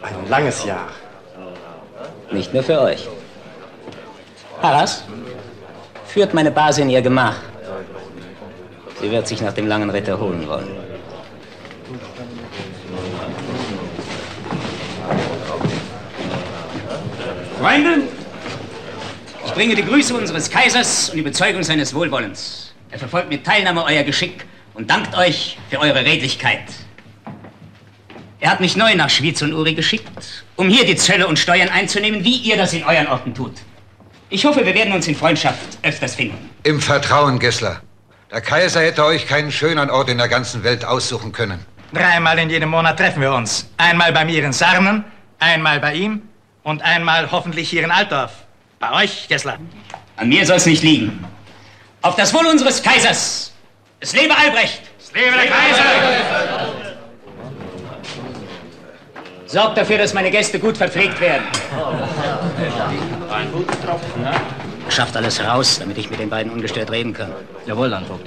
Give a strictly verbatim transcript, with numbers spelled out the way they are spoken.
Ein langes Jahr. Nicht nur für euch. Harras, führt meine Base in ihr Gemach. Sie wird sich nach dem langen Ritt erholen wollen. Freunde, ich bringe die Grüße unseres Kaisers und die Bezeugung seines Wohlwollens. Er verfolgt mit Teilnahme euer Geschick und dankt euch für eure Redlichkeit. Er hat mich neu nach Schwyz und Uri geschickt, um hier die Zölle und Steuern einzunehmen, wie ihr das in euren Orten tut. Ich hoffe, wir werden uns in Freundschaft öfters finden. Im Vertrauen, Gessler. Der Kaiser hätte euch keinen schöneren Ort in der ganzen Welt aussuchen können. Dreimal in jedem Monat treffen wir uns. Einmal bei mir in Sarnen, einmal bei ihm und einmal hoffentlich hier in Altdorf. Bei euch, Gessler. An mir soll es nicht liegen. Auf das Wohl unseres Kaisers. Es lebe Albrecht. Es lebe der Kaiser. Sorgt dafür, dass meine Gäste gut verpflegt werden. Schafft alles raus, damit ich mit den beiden ungestört reden kann. Jawohl, Landvogt.